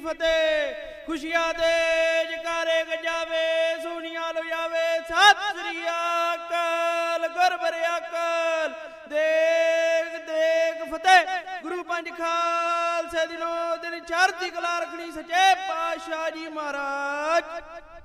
ਫਤਿਹ। ਖੁਸ਼ੀਆਂ ਦੇ ਜਕਾਰੇ ਗਜਾਵੇ, ਸੋਹਣੀਆਂ ਲੋ ਜਾਵੇ। ਸਤਿ ਸ੍ਰੀ ਅਕਾਲ। ਗੁਰ ਭਰਿਆ ਅਕਾਲ। ਦੇਖ ਦੇਖ ਫਤਿਹ। ਗੁਰੂ ਪੰਜ ਖਾਲਸੇ ਦਿਨੋਂ ਦਿਨ ਚੜ੍ਹਦੀ ਕਲਾ ਰੱਖਣੀ। ਸੱਚੇ ਪਾਤਸ਼ਾਹ ਜੀ ਮਹਾਰਾਜ।